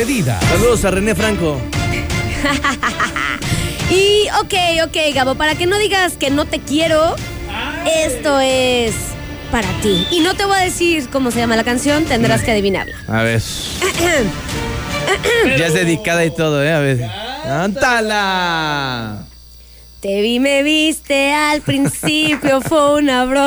despedida. Saludos a René Franco. Y ok, Gabo, para que no digas que no te quiero, esto es para ti. Y no te voy a decir cómo se llama la canción, tendrás que adivinarla. A ver. Ya es dedicada y todo, A ver. ¡Cántala! Te vi, me viste al principio, fue una broma.